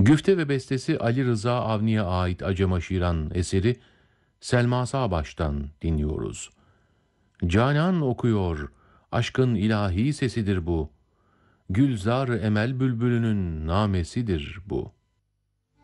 Güfte ve bestesi Ali Rıza Avni'ye ait Acema Şiran eseri Selma Sağbaş'tan dinliyoruz. Canan okuyor, aşkın ilahi sesidir bu. Gülzar emel bülbülünün namesidir bu.